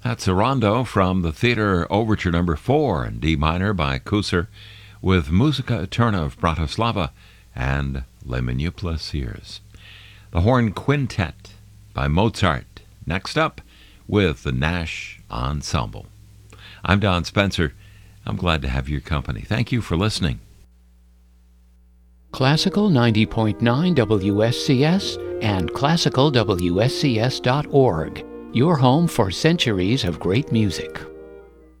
That's a rondo from the Theater Overture Number 4 in D minor by Kusser, with Musica Eterna of Bratislava and Les Plaisirs. The Horn Quintet by Mozart, next up with the Nash Ensemble. I'm Don Spencer. I'm glad to have your company. Thank you for listening. Classical 90.9 WSCS and classicalwscs.org. Your home for centuries of great music.